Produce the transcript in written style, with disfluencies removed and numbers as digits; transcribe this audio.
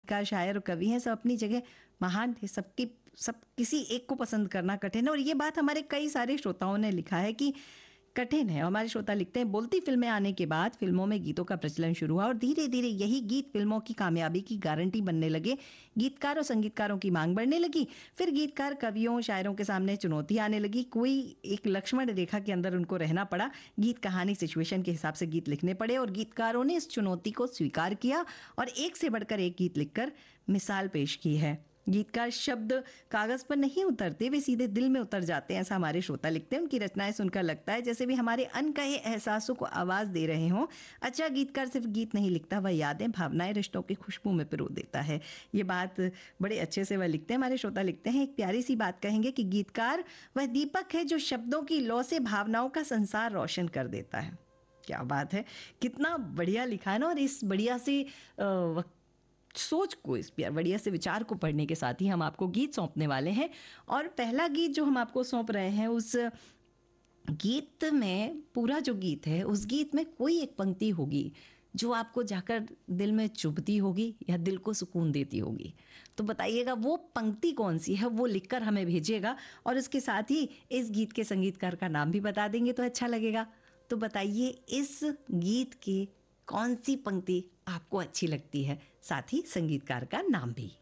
गीतकार, शायर और कवि हैं, सब अपनी जगह महान थे। सब किसी एक को पसंद करना कठिन है। और ये बात हमारे कई सारे श्रोताओं ने लिखा है कि कठिन है। हमारे श्रोता लिखते हैं, बोलती फिल्में आने के बाद फिल्मों में गीतों का प्रचलन शुरू हुआ और धीरे धीरे यही गीत फिल्मों की कामयाबी की गारंटी बनने लगे। गीतकार और संगीतकारों की मांग बढ़ने लगी। फिर गीतकार, कवियों, शायरों के सामने चुनौती आने लगी। कोई एक लक्ष्मण रेखा के अंदर उनको रहना पड़ा। गीत, कहानी, सिचुएशन के हिसाब से गीत लिखने पड़े और गीतकारों ने इस चुनौती को स्वीकार किया और एक से बढ़कर एक गीत लिखकर मिसाल पेश की है। गीतकार शब्द कागज पर नहीं उतरते, वे सीधे दिल में उतर जाते हैं, ऐसा हमारे श्रोता लिखते हैं। उनकी रचनाएं सुनकर लगता है जैसे भी हमारे अनकहे एहसासों को आवाज दे रहे हों। अच्छा गीतकार सिर्फ गीत नहीं लिखता, वह यादें, भावनाएं, रिश्तों की खुशबू में पिरो देता है। ये बात बड़े अच्छे से वह लिखते हैं। हमारे श्रोता लिखते हैं, एक प्यारी सी बात कहेंगे कि गीतकार वह दीपक है जो शब्दों की लौ से भावनाओं का संसार रोशन कर देता है। क्या बात है, कितना बढ़िया लिखा है ना। और इस बढ़िया सी सोच को, इस बढ़िया से विचार को पढ़ने के साथ ही हम आपको गीत सौंपने वाले हैं। और पहला गीत जो हम आपको सौंप रहे हैं, उस गीत में, पूरा जो गीत है उस गीत में कोई एक पंक्ति होगी जो आपको जाकर दिल में चुभती होगी या दिल को सुकून देती होगी। तो बताइएगा वो पंक्ति कौन सी है, वो लिखकर हमें भेजिएगा और उसके साथ ही इस गीत के संगीतकार का नाम भी बता देंगे तो अच्छा लगेगा। तो बताइए इस गीत की कौन सी पंक्ति आपको अच्छी लगती है, साथ ही संगीतकार का नाम भी।